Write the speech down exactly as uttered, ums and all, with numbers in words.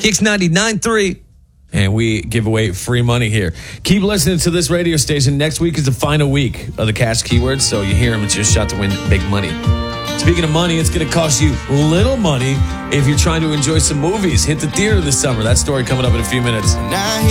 Kicks ninety-nine point three. And we give away free money here. Keep listening to this radio station. Next week is the final week of the cash keywords, so you hear them, it's your shot to win big money. Speaking of money, it's going to cost you little money if you're trying to enjoy some movies. Hit the theater this summer. That story coming up in a few minutes. Now